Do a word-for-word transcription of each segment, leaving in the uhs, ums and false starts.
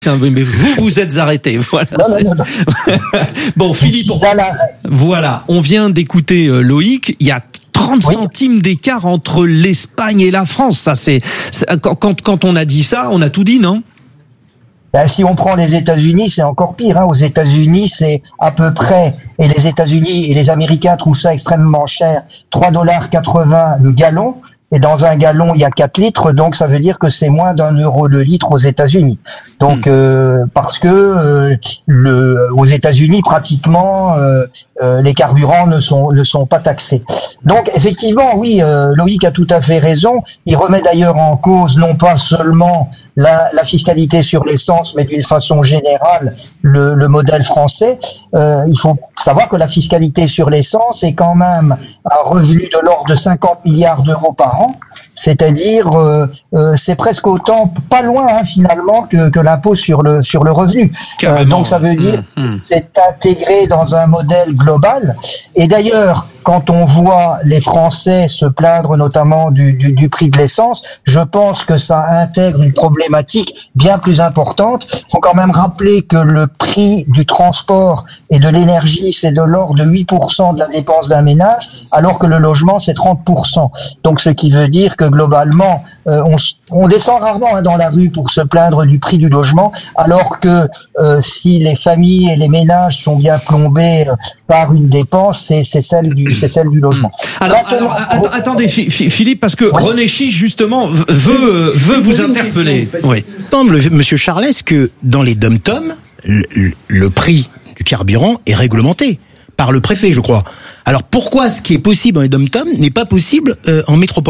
Mais vous vous êtes arrêté, voilà. Non, non, non, non. Bon, Philippe, on... voilà, on vient d'écouter euh, Loïc. Il y a trente oui. centimes d'écart entre l'Espagne et la France. Ça, c'est, c'est quand quand on a dit ça, on a tout dit, non? Ben, si on prend les États-Unis, c'est encore pire. Hein. Aux États-Unis, c'est à peu près, et les États-Unis et les Américains trouvent ça extrêmement cher, trois dollars quatre-vingts le gallon. Et dans un gallon, il y a quatre litres, donc ça veut dire que c'est moins d'un euro le litre aux États-Unis. Donc, euh, parce que euh, le, aux États-Unis, pratiquement, euh, euh, les carburants ne sont ne sont pas taxés. Donc, effectivement, oui, euh, Loïc a tout à fait raison. Il remet d'ailleurs en cause non pas seulement la, la fiscalité sur l'essence, mais d'une façon générale le, le modèle français. Euh, il faut savoir que la fiscalité sur l'essence est quand même un revenu de l'ordre de cinquante milliards d'euros par an. C'est-à-dire, euh, euh, c'est presque autant, pas loin hein, finalement que, que l'impôt sur le sur le revenu. Euh, donc ça veut dire mmh, mmh. c'est intégré dans un modèle global. Et d'ailleurs, quand on voit les Français se plaindre notamment du, du, du prix de l'essence, je pense que ça intègre une problématique bien plus importante. Il faut quand même rappeler que le prix du transport et de l'énergie, c'est de l'ordre de huit pour cent de la dépense d'un ménage, alors que le logement, c'est trente pour cent. Donc ce qui veut dire que globalement, euh, on, on descend rarement hein, dans la rue pour se plaindre du prix du logement, alors que euh, si les familles et les ménages sont bien plombés euh, par une dépense, c'est, c'est celle du c'est celle du logement. Alors, alors att- attendez Philippe, parce que oui. René Chiche justement veut veut vous oui, interpeller. Oui. Il semble, Monsieur Charles, que dans les dom-toms, le, le prix du carburant est réglementé par le préfet, je crois. Alors pourquoi ce qui est possible dans les dom-toms n'est pas possible euh, en métropole ?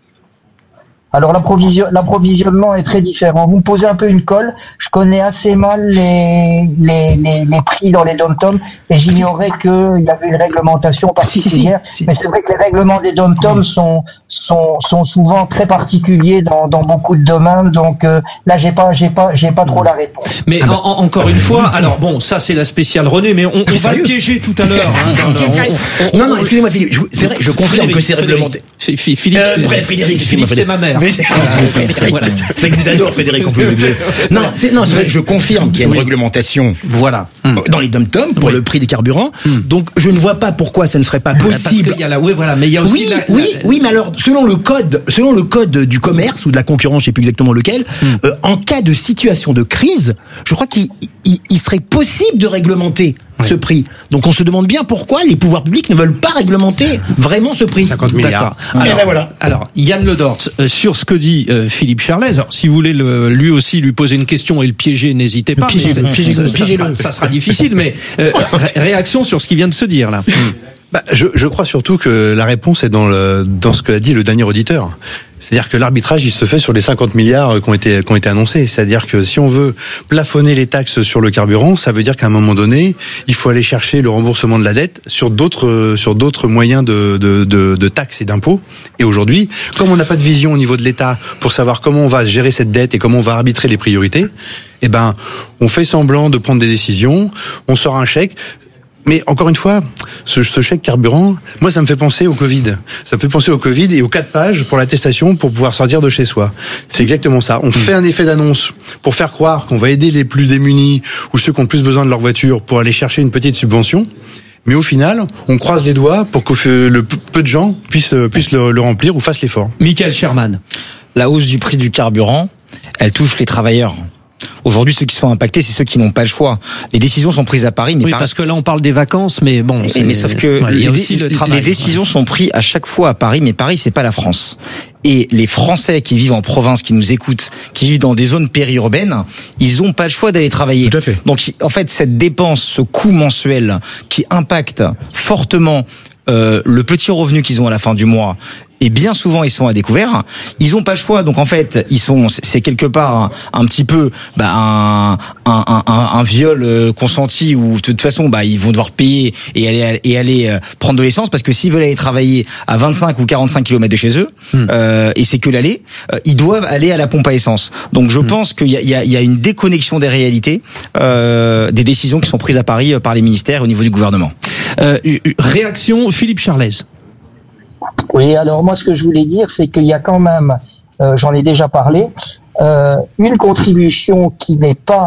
Alors l'approvision, l'approvisionnement est très différent. Vous me posez un peu une colle. Je connais assez mal les les les, les prix dans les dom-toms et j'ignorais qu'il y avait une réglementation particulière. Si, si, si. Mais c'est vrai que les règlements des dom-toms oui. sont sont sont souvent très particuliers dans dans beaucoup de domaines. Donc euh, là j'ai pas j'ai pas j'ai pas trop la réponse. Mais ah bah. en, encore une fois, alors bon, ça c'est la spéciale René, mais on, on va le piéger tout à l'heure. Hein, on, on, on, non non, excusez-moi Philippe. Je, c'est vrai, je confirme que c'est réglementé. Philippe, euh, bref, Frédéric, Philippe, c'est ma mère. Mais c'est voilà. C'est que vous adore Frédéric en plus. Non, c'est non, c'est vrai que je confirme qu'il y a une oui. réglementation. Voilà. Dans les dom-toms pour oui. le prix des carburants. Hum. Donc je ne vois pas pourquoi ça ne serait pas possible. Parce qu'il y a la oui voilà, mais il y a aussi oui, la, oui, la... oui, mais alors selon le code, selon le code du commerce ou de la concurrence, je sais plus exactement lequel, hum. euh, en cas de situation de crise, je crois qu'il il, il serait possible de réglementer oui. ce prix. Donc on se demande bien pourquoi les pouvoirs publics ne veulent pas réglementer vraiment ce prix. cinquante milliards. Alors, ben voilà. alors Yann Le Dort, euh, sur ce que dit euh, Philippe Charlez, alors, si vous voulez le, lui aussi lui poser une question et le piéger, n'hésitez pas. Piégez, mais piégez, ça, piégez, ça, sera, ça sera difficile, mais euh, ré- réaction sur ce qui vient de se dire là. Bah, je, je crois surtout que la réponse est dans le dans ce qu'a dit le dernier auditeur. C'est-à-dire que l'arbitrage, il se fait sur les cinquante milliards qui ont été qui ont été annoncés. C'est-à-dire que si on veut plafonner les taxes sur le carburant, ça veut dire qu'à un moment donné, il faut aller chercher le remboursement de la dette sur d'autres sur d'autres moyens de de de, de taxes et d'impôts. Et aujourd'hui, comme on n'a pas de vision au niveau de l'État pour savoir comment on va gérer cette dette et comment on va arbitrer les priorités, eh ben, on fait semblant de prendre des décisions, on sort un chèque. Mais encore une fois, ce, ce chèque carburant, moi ça me fait penser au Covid. Ça me fait penser au Covid et aux quatre pages pour l'attestation pour pouvoir sortir de chez soi. C'est exactement ça. On mmh. fait un effet d'annonce pour faire croire qu'on va aider les plus démunis ou ceux qui ont plus besoin de leur voiture pour aller chercher une petite subvention. Mais au final, on croise les doigts pour que le peu de gens puissent, puissent le, le remplir ou fassent l'effort. Michael Sherman. La hausse du prix du carburant, elle touche les travailleurs. Aujourd'hui, ceux qui sont impactés, c'est ceux qui n'ont pas le choix. Les décisions sont prises à Paris, mais oui, par... parce que là, on parle des vacances, mais bon. C'est... Mais sauf que ouais, les, aussi le travail, les décisions ouais. sont prises à chaque fois à Paris, mais Paris, c'est pas la France. Et les Français qui vivent en province, qui nous écoutent, qui vivent dans des zones périurbaines, ils ont pas le choix d'aller travailler. Tout à fait. Donc, en fait, cette dépense, ce coût mensuel, qui impacte fortement euh, le petit revenu qu'ils ont à la fin du mois. Et bien souvent ils sont à découvert, ils ont pas le choix, donc en fait ils sont, c'est quelque part un, un petit peu bah, un, un, un, un viol consenti où de toute façon bah ils vont devoir payer et aller et aller prendre de l'essence parce que s'ils veulent aller travailler à vingt-cinq ou quarante-cinq kilomètres de chez eux mmh. euh, et c'est que l'aller, euh, ils doivent aller à la pompe à essence. Donc je mmh. pense qu'il y a, il y a, il y a une déconnexion des réalités, euh, des décisions qui sont prises à Paris par les ministères au niveau du gouvernement. Euh, réaction Philippe Charlez. Oui, alors moi ce que je voulais dire, c'est qu'il y a quand même, euh, j'en ai déjà parlé, euh, une contribution qui n'est pas